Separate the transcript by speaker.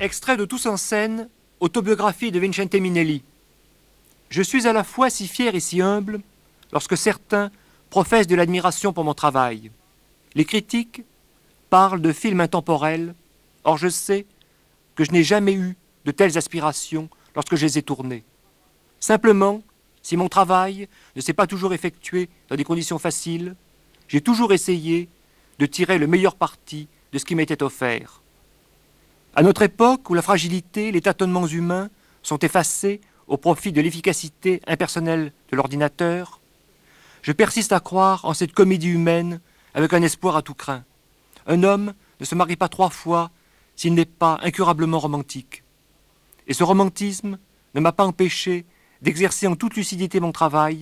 Speaker 1: Extrait de Tous en scène, autobiographie de Vincente Minnelli. Je suis à la fois si fier et si humble lorsque certains professent de l'admiration pour mon travail. Les critiques parlent de films intemporels, or je sais que je n'ai jamais eu de telles aspirations lorsque je les ai tournés. Simplement, si mon travail ne s'est pas toujours effectué dans des conditions faciles, j'ai toujours essayé de tirer le meilleur parti de ce qui m'était offert. À notre époque où la fragilité, les tâtonnements humains sont effacés au profit de l'efficacité impersonnelle de l'ordinateur, je persiste à croire en cette comédie humaine avec un espoir à tout craint. Un homme ne se marie pas 3 fois s'il n'est pas incurablement romantique. Et ce romantisme ne m'a pas empêché d'exercer en toute lucidité mon travail